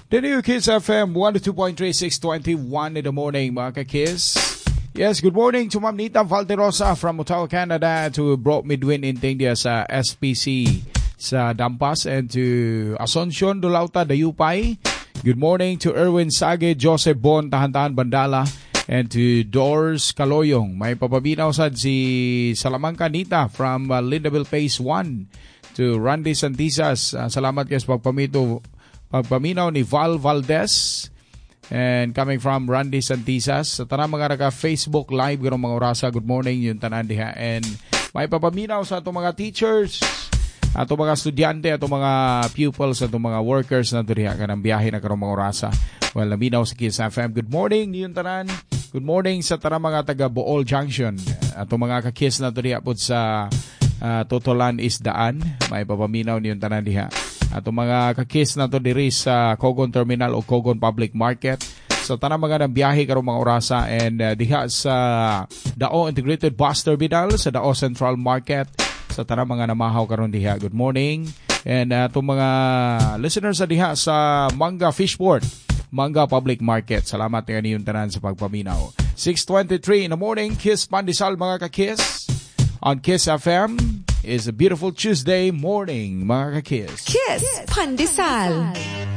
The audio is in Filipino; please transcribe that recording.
The new Kiss FM 102.3621 in the morning, mga ka-Kiss. Yes, good morning to Ma'am Nita Valderosa from Ottawa, Canada, to Bro Midwin Intindia sa SPC sa Dampas, and to Asuncion Dulauta Dayupay. Good morning to Erwin Sage, Joseph Bon, Tahan-Tahan Bandala, and to Doors Kaloyong. May papabinaw sad si Salamanca Nita from Lindaville Phase 1 to Randy Santisas. Salamat guys pagpaminaw ni Val Valdez, and coming from Randy Santisas. Sa tanang mga naka-Facebook live ganong mga orasa, good morning yung tanan diha. And may papaminaw sa atong mga teachers, atong mga estudyante, atong mga pupils, atong mga workers na diha kanang biyahe na karong mga orasa. Well, naminaw sa Kiss FM. Good morning yung tanan. Good morning sa tanang mga taga Bohol Junction. Atong mga ka-Kiss na diha pod sa Totolan Isdaan. May papaminaw yung tanan diha. Ato mga ka-Kiss na to diri sa Cogon Terminal o Cogon Public Market. Sa tanang mga nang biyahe karong mga orasa, and diha sa Dao Integrated Bus Terminal sa Dao Central Market. Sa tanang mga namahaw karon diha, good morning. And ato mga listeners sa diha sa Manga Fishport, Manga Public Market. Salamat nga niyong tanan sa pagpaminaw. 6:23 in the morning, Kiss Pandesal mga ka-Kiss. On Kiss FM is a beautiful Tuesday morning, mga ka-Kiss. Kiss Pandesal.